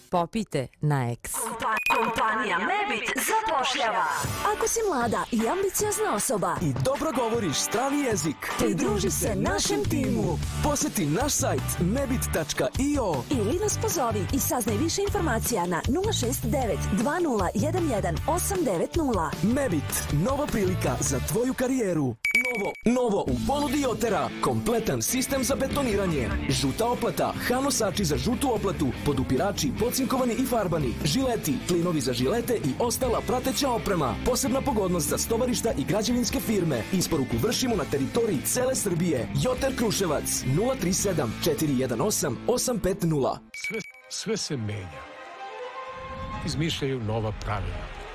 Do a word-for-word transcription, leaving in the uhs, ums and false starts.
Popite na X. Kompanija Mebit zapošljava. Ako si mlada i ambiciozna osoba i dobro govoriš strani jezik, pridruži se našem timu. Posjeti naš sajt mebit tačka io ili nas pozovi i saznaj više informacija na nula šest devet dva nula jedan jedan osam devet nula. Mebit, nova prilika za tvoju karijeru. Novo, novo u ponudi Jotera, kompletan sistem za betoniranje, žuta oplata, hanosači za žutu oplatu, podupirači, pocinkovani i farbani, žileti, klinovi za žilete i ostala prateća oprema, posebna pogodnost za stovarišta i građevinske firme. Isporuku vršimo na teritoriji cele Srbije. Joter Kruševac nula tri sedam četiri jedan osam osam pet nula. Sve, sve se menja. Izmišljaju nova pravila.